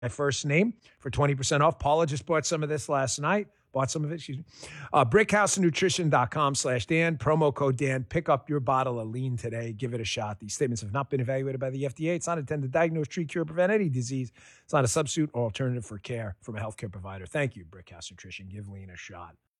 my first name for 20% off. Paula just bought some of this last night. Bought some of it, excuse me. BrickhouseNutrition.com/Dan. Promo code Dan. Pick up your bottle of lean today. Give it a shot. These statements have not been evaluated by the FDA. It's not intended to diagnose, treat, cure, prevent any disease. It's not a substitute or alternative for care from a healthcare provider. Thank you, Brickhouse Nutrition. Give lean a shot.